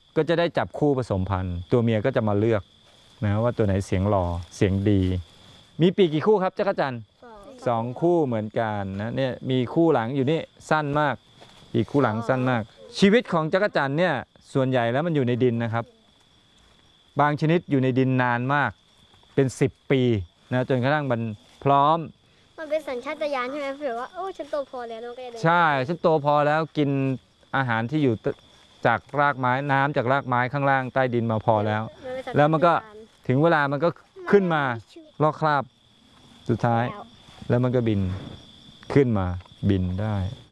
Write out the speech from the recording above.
ก็จะได้จับคู่ผสมพันธุ์ตัวเมียก็จะมาเลือกนะว่าตัวไหนเสียงหล่อเสียงดี มีปีกกี่คู่ครับจักรจันทร์2 คู่เหมือนกันนะเนี่ยมีคู่หลังอยู่นี่สั้นมากอีกคู่หลังสั้นมากชีวิตของจักรจันทร์เนี่ยส่วนใหญ่แล้วมันอยู่ในดินนะครับบางชนิดอยู่ในดินนานมากเป็น10 ปีนะจนกระทั่งมันพร้อมมันเป็นสัญชาตญาณใช่ไหมเผื่อว่าโอ้ฉันโตพอแล้วน้องก็จะเดินใช่ฉันโตพอแล้วกินอาหารที่อยู่จากรากไม้น้ำจากรากไม้ข้างล่างใต้ดินมาพอแล้วแล้วมันก็ถึงเวลามันก็ขึ้นมาลอกคราบสุดท้ายแล้วมันก็บินขึ้นมาบินได้